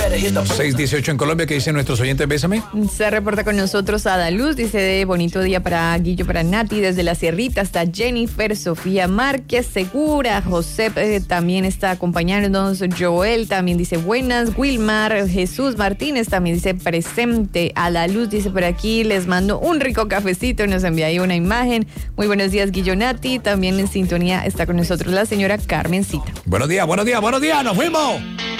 6:18 en Colombia. ¿Qué dicen nuestros oyentes? Bésame. Se reporta con nosotros Ada Luz, dice bonito día para Guillo, para Nati, desde La Sierrita hasta Jennifer, Sofía Márquez, Segura, José también está acompañándonos, Joel también dice buenas, Wilmar, Jesús Martínez también dice presente, Ada Luz dice por aquí, les mando un rico cafecito, nos envía ahí una imagen. Muy buenos días, Guillo, Nati, también en sintonía está con nosotros la señora Carmencita. Buenos días, nos fuimos.